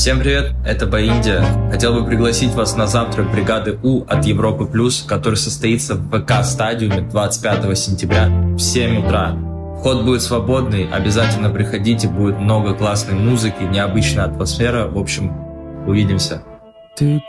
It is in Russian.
Всем привет, это Боиндия. Хотел бы пригласить вас на завтрак бригады У от Европы Плюс, который состоится в ВК-стадиуме 25 сентября в 7 утра. Вход будет свободный, обязательно приходите, будет много классной музыки, необычная атмосфера. В общем, увидимся.